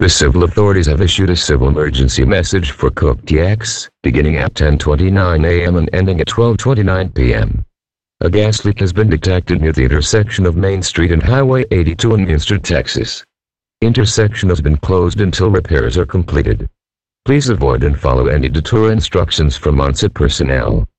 The civil authorities have issued a civil emergency message for Cook TX, beginning at 10:29 a.m. and ending at 12:29 p.m. A gas leak has been detected near the intersection of Main Street and Highway 82 in Muenster, Texas. Intersection has been closed until repairs are completed. Please avoid and follow any detour instructions from on-site personnel.